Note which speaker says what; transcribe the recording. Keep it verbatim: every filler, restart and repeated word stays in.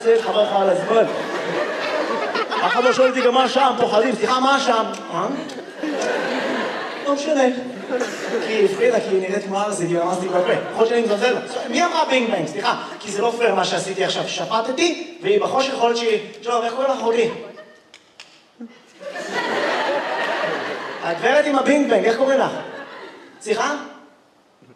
Speaker 1: זה חבר לך על הזמן. אף אחד לא שואל אותי גם מה שם, פוחדים, סליחה, מה שם? אה? לא משנה. כי היא הפחידה, כי היא נראית כמו ארסית, היא ממש תתבפה. יכול שאני מזלזל לה. מי אמרה בינג בינג? סליחה, כי זה לא פייר מה שעשיתי עכשיו. שפטתי, והיא בחושך יכול שהיא... שלום, איך קוראים לך אחותי? הגברת עם הבינג בינג, איך קוראים לך? סליחה?